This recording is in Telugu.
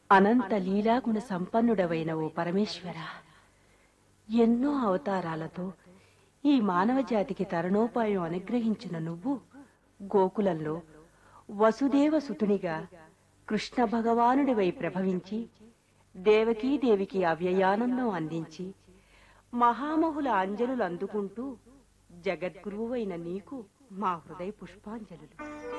అనంత లీలాగుణ సంపన్నుడవైన ఓ పరమేశ్వర, ఎన్నో అవతారాలతో ఈ మానవ జాతికి తరుణోపాయం అనుగ్రహించిన నువ్వు గోకులంలో వసుదేవ సుతునిగా కృష్ణ భగవానుడివై ప్రభవించి దేవకీదేవికి అవ్యయానందం అందించి మహామహుల అంజలులు అందుకుంటూ జగద్గురువైన నీకు మా హృదయ పుష్పాంజలులు.